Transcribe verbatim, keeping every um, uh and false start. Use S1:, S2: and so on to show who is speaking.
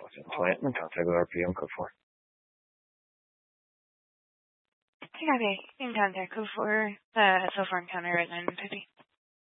S1: Awesome. Client and contact with R P M code four.
S2: Okay, in contact code four, uh, so far encounter at nine fifty.